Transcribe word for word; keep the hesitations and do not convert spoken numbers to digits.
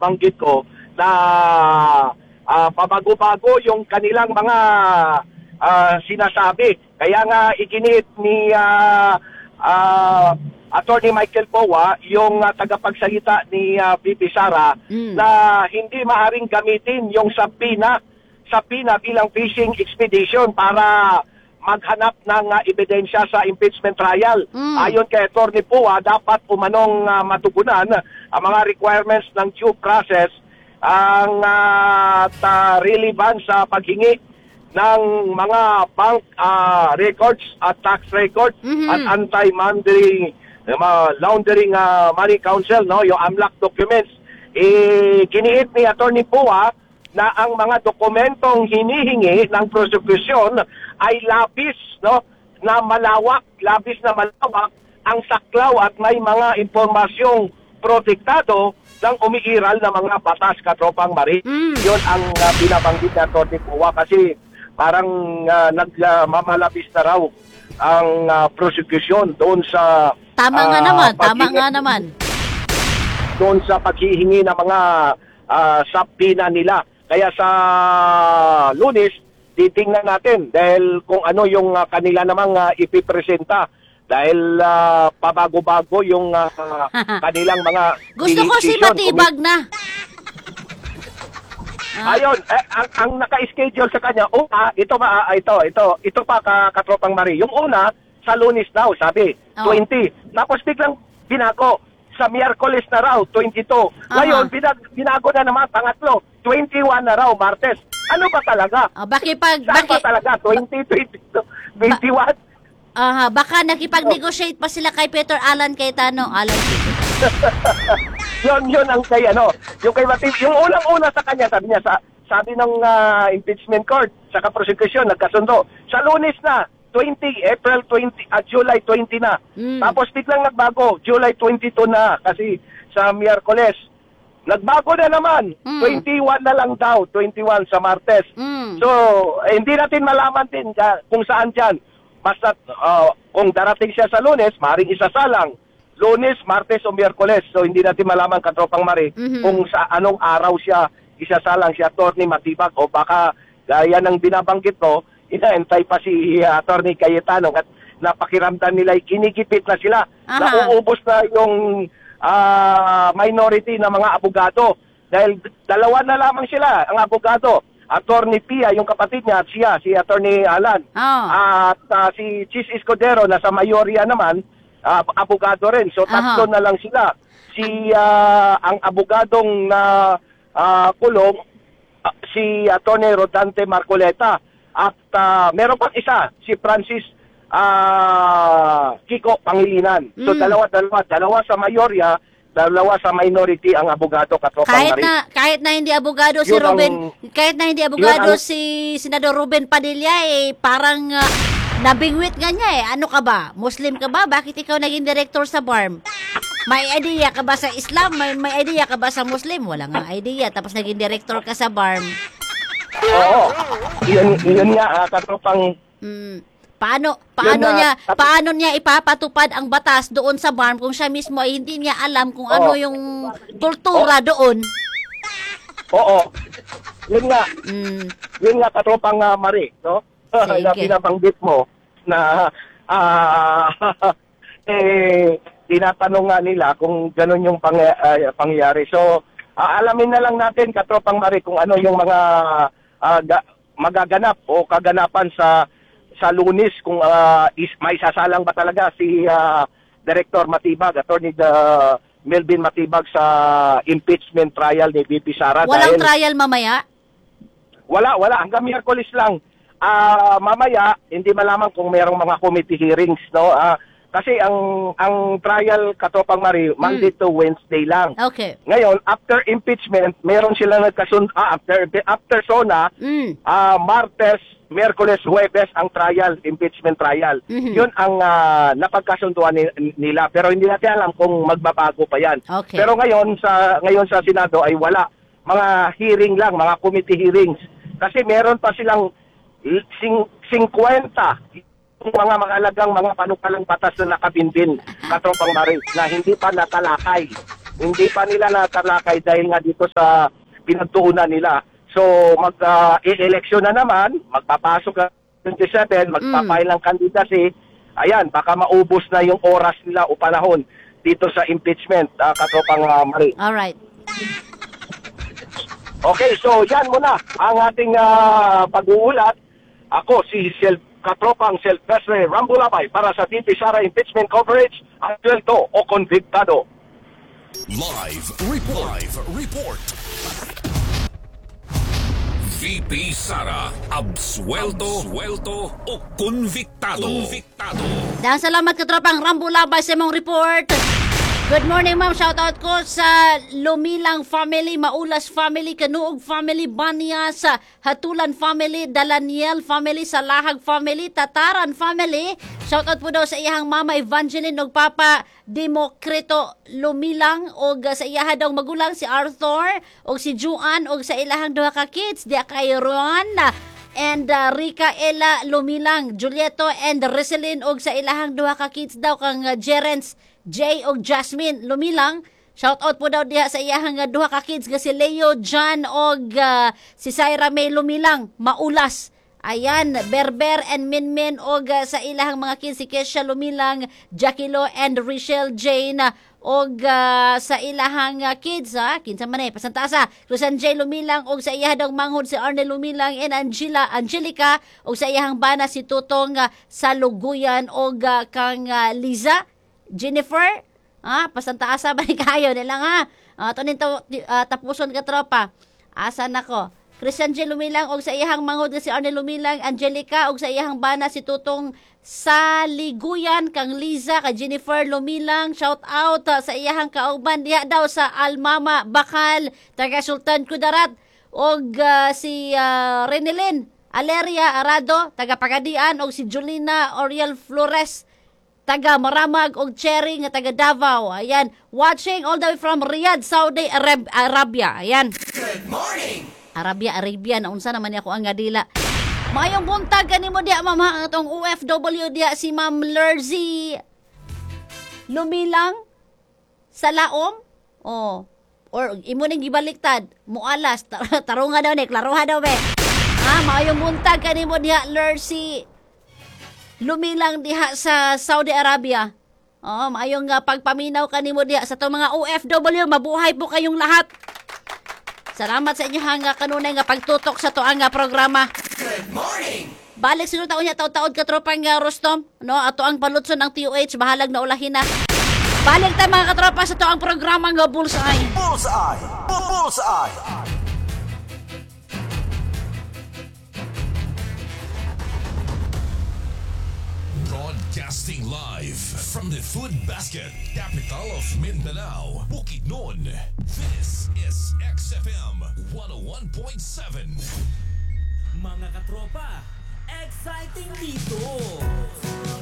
nabanggit ko na uh, pabago-bago yung kanilang mga uh, sinasabi. Kaya nga iginit ni uh, uh, Attorney Michael Powa, yung uh, tagapagsalita ni uh, B P Sara, mm. na hindi maaring gamitin yung sapina, sapina bilang fishing expedition para maghanap ng uh, ebidensya sa impeachment trial. Mm. Ayon kay Attorney Powa, dapat umanong uh, matugunan ang mga requirements ng due process ang uh, relevant sa paghingi ng mga bank uh, records at tax records mm-hmm. at anti-money uh, laundering uh, money council, no, yung A M L A C documents. Eh, kiniit ni Attorney Powa na ang mga dokumentong hinihingi ng prosecution ay labis, no, na malawak, labis na malawak ang saklaw at may mga impormasyong protektado ng umiiral na mga batas, katropang Mari. Mm. Yun ang uh, binabanggit ni Attorney Powa kasi parang uh, nagmamalabis uh, na raw ang uh, prosecution doon sa tama uh, nga naman, tama nga naman. Doon sa paghihingi ng mga uh, sapina nila. Kaya sa Lunes, titingnan natin dahil kung ano yung uh, kanila namang uh, ipipresenta dahil uh, pabago-bago yung uh, kanilang mga gusto ko si Matibag na. Ah. Ayun, eh, ang, ang naka-schedule sa kanya, una, ito ba, ah, ito, ito, ito pa ka, katropang Mari. Yung una, sa Lunes daw, sabi, oh. twenty. Tapos biglang binago, sa Miyerkules na raw, twenty-two. Uh-huh. Ngayon, binag, binago na naman, pangatlo, twenty-one na raw, Martes. Ano ba talaga? Oh, bakit pag... Saan bakit, ba talaga? twenty, twenty-two, twenty-one? Aha, uh, baka nakipag-negotiate pa sila kay Peter Alan Cayetano. Alan Yun, yun ang kay ano, yung kay Matib, yung unang-una sa kanya, sabi niya, sa, sabi ng uh, impeachment court, saka prosecution, nagkasundo. Sa Lunes na, twenty, April twenty, at uh, July twenty na. Mm. Tapos biglang nagbago, July twenty-two na, kasi sa Miyerkules. Nagbago na naman, mm. twenty-one na lang daw, twenty-one sa Martes. Mm. So, eh, hindi natin malaman din uh, kung saan dyan. Basta, uh, kung darating siya sa Lunes, maring isasalang. Lunes, Martes o Miyerkules. So hindi natin malaman, katropang Mari, mm-hmm. kung sa anong araw siya isasalang si Attorney Matibag o baka gaya ng binabanggit ko, inaantay pa si uh, Attorney Cayetano at napakiramdam nila kinikipit na sila. Aha. Nauubos na yung uh, minority na mga abogado dahil dalawa na lamang sila ang abogado. Attorney Pia, yung kapatid niya, at siya, si Attorney Alan. Oh. At uh, si Chis Escudero, nasa Mayorya naman, Uh, abogado rin. So, tatlo uh-huh. na lang sila. Si, uh, ang abogadong na uh, kulong, uh, si Atty. Rodante Marcoleta. At uh, meron pang isa, si Francis uh, Kiko Pangilinan. So, mm. dalawa-dalawa. Dalawa sa Mayorya, dalawa sa minority ang abogado, katropang kahit Mari. na kahit na hindi abogado si yun Ruben, ang, kahit na hindi abogado ang, si Senador Ruben Padilla, eh, parang... Uh, nabingwit nga niya eh. Ano ka ba? Muslim ka ba? Bakit ikaw naging director sa B A R M? May idea ka ba sa Islam? May, may idea ka ba sa Muslim? Wala nga idea. Tapos naging director ka sa B A R M. Oo. Yun, yun nga, uh, katropang... Hmm. Paano, paano yun, niya, uh, paano niya ipapatupad ang batas doon sa B A R M kung siya mismo ay hindi niya alam kung oh. ano yung kultura oh. doon? Oo. Yun nga. Hmm. Yun nga, katropang uh, Mari, no? Na pinabanggit mo na uh, eh, tinatanong nga nila kung gano'n yung pang, uh, pangyayari. So, uh, alamin na lang natin, katropang Mari, kung ano yung mga uh, ga- magaganap o kaganapan sa sa Lunes, kung uh, is, may sasalang ba talaga si uh, Director Matibag, Attorney uh, Melvin Matibag sa impeachment trial ni B P Sara. Walang dahil, trial mamaya? Wala, wala. Hanggang Miyerkules lang. Uh, mamaya, hindi malaman kung mayroong mga committee hearings, no? Uh, kasi ang ang trial, katropang Mari, Monday mm. to Wednesday lang. Okay. Ngayon, after impeachment, mayroon sila nagkasun ah, after after SONA, mm. uh, Martes, Miyerkules, Huwebes ang trial, impeachment trial. Mm-hmm. Yun ang uh, napagkasunduan ni, nila. Pero hindi natin alam kung magbabago pa yan. Okay. Pero ngayon sa ngayon sa Senado ay wala. Mga hearing lang, mga committee hearings. Kasi meron pa silang singkwenta yung mga makalagang mga panukalang batas na nakabinbin, katropang Mari, na hindi pa natalakay Hindi pa nila natalakay dahil nga dito sa pinagtuunan nila. So, mag-eleksyon na naman, magpapasok ka twenty-seven, magpapile ng candidacy. Ayan, baka maubos na yung oras nila o panahon dito sa impeachment, uh, katropang uh, Marie. Alright. Okay, so yan muna ang ating uh, pag-uulat. Ako si Sel Katropang Silvestre Rambulabay para sa T V Sara Impeachment Coverage, absuelto o konbiktado. Live report. Live report. V P Sara, absuelto, absuelto o konbiktado. Konbiktado. Dahil salamat katropang Rambulabay sa mong report. Good morning, ma'am. Shoutout ko sa Lumilang family, Maulas family, Kanuog family, Banyas, Hatulan family, Dalaniel family, Salahag family, Tataran family. Shoutout po daw sa iyang mama Evangeline ug papa Demokrito Lumilang ug sa iyaha daw magulang si Arthur ug si Juan ug sa ilahang duha ka kids di kay Ron and uh, Rica Ella Lumilang, Julieto and Reselin og sa ilahang duha ka kids daw kang uh, Jerence Jay og Jasmine Lumilang. Shout out po daw diha sa iyahang uh, duha ka kids nga si Leo, John og uh, si Syra May Lumilang, Maulas. Ayan, Berber and Minmin og uh, sa ilahang mga kids si Kesha Lumilang, Jackilo and Richelle Jane og uh, sa ilahang uh, kids ha, kinsa man eh pasantasa, Susan J Lumilang og sa iyahang daw manghod si Arnel Lumilang and Angela Angelica og sa iyahang bana si Tutong uh, Saluguyan og uh, kang uh, Liza Jennifer, ah, pasantaasa ba ni kayo nila nga. Ah, tunin to uh, tapuson ka tropa. Asa nako. Christian J Lumilang og sa iyahang manghod si Arnel Lumilang, Angelica og sa iyahang bana si Tutong Saliguyan, kang Liza, kay Jennifer Lumilang. Shout out uh, sa iyahang kauban diha daw sa Almama Bakal, taga Sultan Kudarat og uh, si uh, Renelin Aleria Arado, taga Pagadian og si Julina Oriel Flores, taga Maramag og Cherry nga taga Davao. Ayan, watching all the way from Riyadh, Saudi Arab- Arabia. Ayan. Good morning. Arabia, Arabia, na unsa naman ako ang adila. Mayong buntag kanimo diha ma'am ha, atong O F W diha si Ma'am Lerzy Lumilang sa Laom. Oh, or imo ning gibaliktad, mualas tar- tarunga daw ni, klaroha daw be. Ah, mayong buntag kanimo diha Lerzy Lumilang diha sa Saudi Arabia. Oh, mayong uh, pagpaminaw kanimo diha sa to mga O F W, mabuhay po kayong lahat. Salamat sa inyo hanga kanunay nga pagtutok sa to ang uh, programa. Good morning. Balik sunod taon niya taod-taod ka tropang uh, Rostom, no? Ato ang palutson ng T O H, bahalag na ulahin na. Balik tayo mga katropa sa to ang programa nga Bullseye. Bullseye. Bullseye. Broadcasting live from the Food Basket, capital of Mindanao, Bukidnon. This is X F M one oh one point seven. Mga katropa, exciting dito!